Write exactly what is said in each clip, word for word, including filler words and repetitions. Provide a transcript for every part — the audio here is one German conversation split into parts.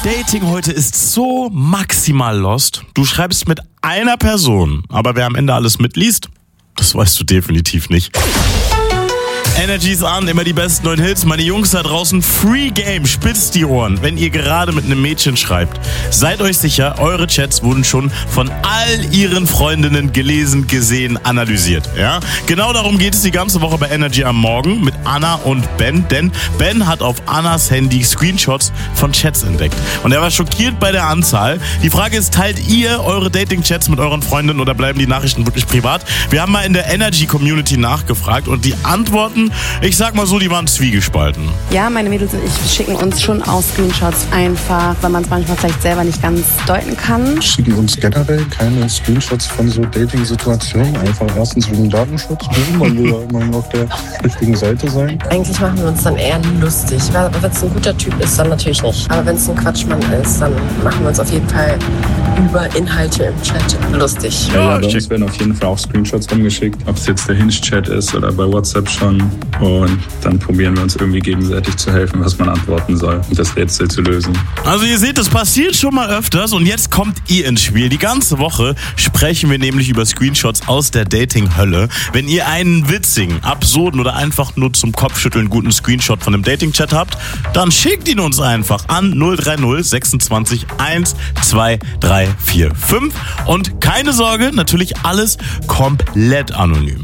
Dating heute ist so maximal lost. Du schreibst mit einer Person, aber wer am Ende alles mitliest, das weißt du definitiv nicht. Energy ist an, immer die besten neuen Hits. Meine Jungs da draußen, Free Game, spitzt die Ohren, wenn ihr gerade mit einem Mädchen schreibt. Seid euch sicher, eure Chats wurden schon von all ihren Freundinnen gelesen, gesehen, analysiert. Ja? Genau darum geht es die ganze Woche bei Energy am Morgen mit Anna und Ben, denn Ben hat auf Annas Handy Screenshots von Chats entdeckt. Und er war schockiert bei der Anzahl. Die Frage ist, teilt ihr eure Dating-Chats mit euren Freundinnen oder bleiben die Nachrichten wirklich privat? Wir haben mal in der Energy-Community nachgefragt und die Antworten, ich sag mal so, die waren zwiegespalten. Ja, meine Mädels und ich schicken uns schon auch Screenshots einfach, weil man es manchmal vielleicht selber nicht ganz deuten kann. Wir schicken uns generell keine Screenshots von so Dating-Situationen. Einfach erstens wegen Datenschutz, weil wir ja immer auf der richtigen Seite sein. Eigentlich machen wir uns dann eher lustig. Aber wenn es ein guter Typ ist, dann natürlich nicht. Aber wenn es ein Quatschmann ist, dann machen wir uns auf jeden Fall über Inhalte im Chat lustig. Ja, ja, bei uns werden auf jeden Fall auch Screenshots rumgeschickt, ob es jetzt der Hinge-Chat ist oder bei WhatsApp schon. Und dann probieren wir uns irgendwie gegenseitig zu helfen, was man antworten soll, um das Rätsel zu lösen. Also ihr seht, das passiert schon mal öfters und jetzt kommt ihr ins Spiel. Die ganze Woche sprechen wir nämlich über Screenshots aus der Dating-Hölle. Wenn ihr einen witzigen, absurden oder einfach nur zum Kopfschütteln guten Screenshot von einem Dating-Chat habt, dann schickt ihn uns einfach an null drei null sechsundzwanzig eins zwei drei vier fünf. Und keine Sorge, natürlich alles komplett anonym.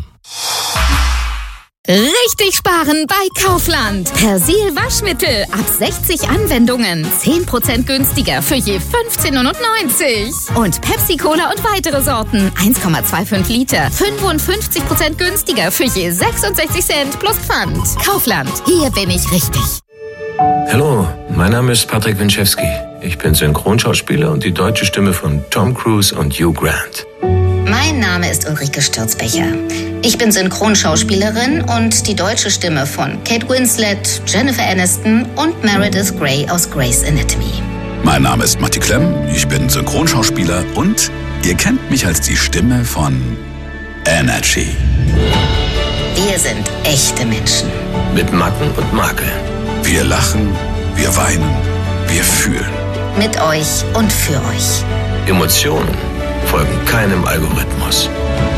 Richtig sparen bei Kaufland. Persil Waschmittel ab sechzig Anwendungen. zehn Prozent günstiger für je fünfzehn neunundneunzig. Und Pepsi Cola und weitere Sorten. eins Komma fünfundzwanzig Liter. fünfundfünfzig Prozent günstiger für je sechsundsechzig Cent plus Pfand. Kaufland. Hier bin ich richtig. Hallo, mein Name ist Patrick Winczewski. Ich bin Synchronschauspieler und die deutsche Stimme von Tom Cruise und Hugh Grant. Mein Name ist Ulrike Stürzbecher. Ich bin Synchronschauspielerin und die deutsche Stimme von Kate Winslet, Jennifer Aniston und Meredith Grey aus Grey's Anatomy. Mein Name ist Matti Klemm, ich bin Synchronschauspieler und ihr kennt mich als die Stimme von Energy. Wir sind echte Menschen. Mit Macken und Makeln. Wir lachen, wir weinen, wir fühlen. Mit euch und für euch. Emotionen folgen keinem Algorithmus.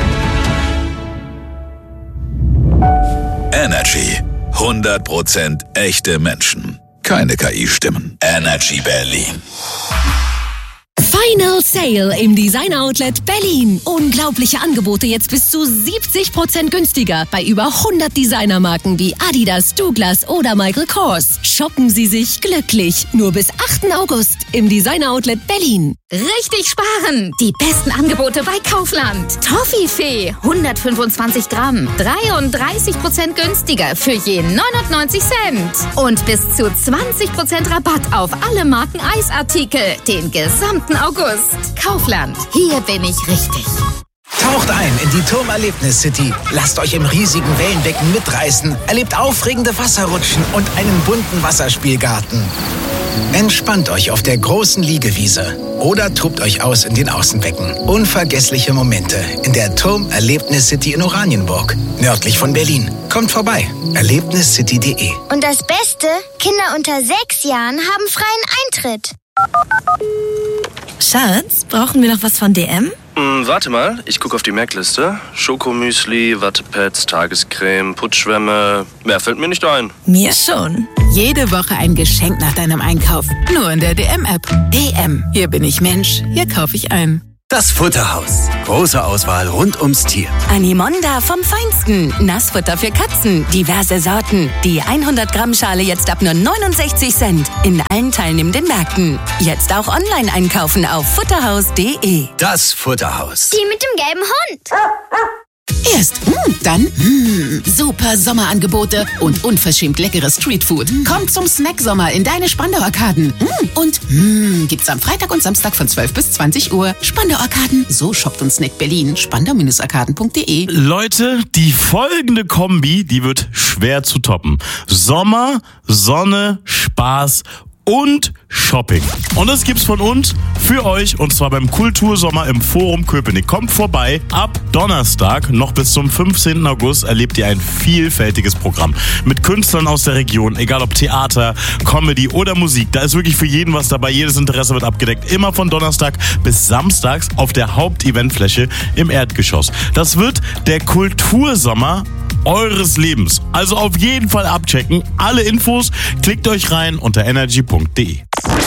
Energy. hundert Prozent echte Menschen. Keine K I-Stimmen. Energy Berlin. Final Sale im Design Outlet Berlin. Unglaubliche Angebote jetzt bis zu siebzig Prozent günstiger bei über hundert Designermarken wie Adidas, Douglas oder Michael Kors. Shoppen Sie sich glücklich. Nur bis achten August im Design Outlet Berlin. Richtig sparen. Die besten Angebote bei Kaufland. Toffifee hundertfünfundzwanzig Gramm. dreiunddreißig Prozent günstiger für je neunundneunzig Cent. Und bis zu zwanzig Prozent Rabatt auf alle Marken Eisartikel. Den gesamten August. Kaufland. Hier bin ich richtig. Taucht ein in die Turmerlebnis City. Lasst euch im riesigen Wellenbecken mitreißen. Erlebt aufregende Wasserrutschen und einen bunten Wasserspielgarten. Entspannt euch auf der großen Liegewiese oder tobt euch aus in den Außenbecken. Unvergessliche Momente in der Turmerlebnis City in Oranienburg, nördlich von Berlin. Kommt vorbei. erlebnis city punkt de. Und das Beste? Kinder unter sechs Jahren haben freien Eintritt. Schatz, brauchen wir noch was von D M? Hm, warte mal, ich gucke auf die Merkliste. Schokomüsli, Wattepads, Tagescreme, Putzschwämme. Mehr fällt mir nicht ein. Mir schon. Jede Woche ein Geschenk nach deinem Einkauf. Nur in der D M-App. D M. Hier bin ich Mensch. Hier kaufe ich ein. Das Futterhaus. Große Auswahl rund ums Tier. Animonda vom Feinsten. Nassfutter für Katzen. Diverse Sorten. Die hundert Gramm Schale jetzt ab nur neunundsechzig Cent. In allen teilnehmenden Märkten. Jetzt auch online einkaufen auf futterhaus punkt de. Das Futterhaus. Die mit dem gelben Hund. Erst, mh, dann, mh, super Sommerangebote und unverschämt leckeres Streetfood. Kommt zum Snacksommer in deine Spandau-Arkaden. Mh, und mh, gibt's am Freitag und Samstag von zwölf bis zwanzig Uhr. Spandau-Arkaden, so shoppt und snackt Berlin. spandau arkaden punkt de. Leute, die folgende Kombi, die wird schwer zu toppen. Sommer, Sonne, Spaß und Shopping. Und das gibt's von uns für euch und zwar beim Kultursommer im Forum Köpenick. Kommt vorbei. Ab Donnerstag noch bis zum fünfzehnten August erlebt ihr ein vielfältiges Programm mit Künstlern aus der Region, egal ob Theater, Comedy oder Musik. Da ist wirklich für jeden was dabei. Jedes Interesse wird abgedeckt. Immer von Donnerstag bis Samstags auf der Haupteventfläche im Erdgeschoss. Das wird der Kultursommer eures Lebens. Also auf jeden Fall abchecken. Alle Infos klickt euch rein unter energy punkt de.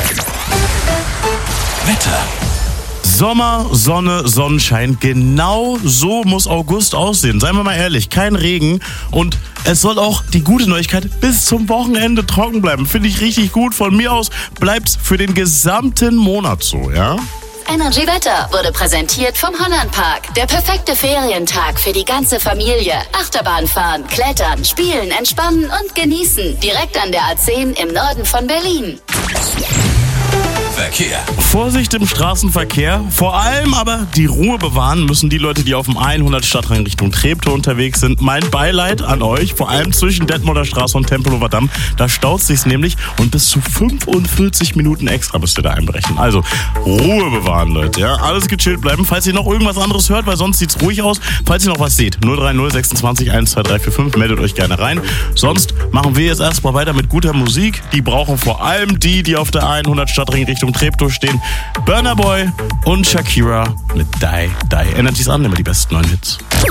Wetter. Sommer, Sonne, Sonnenschein. Genau so muss August aussehen. Seien wir mal ehrlich, kein Regen und es soll auch die gute Neuigkeit bis zum Wochenende trocken bleiben. Finde ich richtig gut. Von mir aus bleibt's für den gesamten Monat so, ja? Energy Wetter wurde präsentiert vom Hollandpark. Der perfekte Ferientag für die ganze Familie. Achterbahn fahren, klettern, spielen, entspannen und genießen. Direkt an der A zehn im Norden von Berlin. Verkehr. Vorsicht im Straßenverkehr. Vor allem aber die Ruhe bewahren müssen die Leute, die auf dem hundert Stadtring Richtung Treptow unterwegs sind. Mein Beileid an euch, vor allem zwischen Detmolder Straße und Tempelhofer Damm. Da staut sich's nämlich und bis zu fünfundvierzig Minuten extra müsst ihr da einbrechen. Also Ruhe bewahren, Leute. Ja? Alles gechillt bleiben. Falls ihr noch irgendwas anderes hört, weil sonst sieht's ruhig aus. Falls ihr noch was seht, null drei null sechsundzwanzig eins zwei drei vier fünf, meldet euch gerne rein. Sonst machen wir jetzt erstmal weiter mit guter Musik. Die brauchen vor allem die, die auf der hundert Stadtring Richtung Treptow stehen. Burna Boy und Shakira mit Die, Die. Energy's an, immer die besten neuen Hits.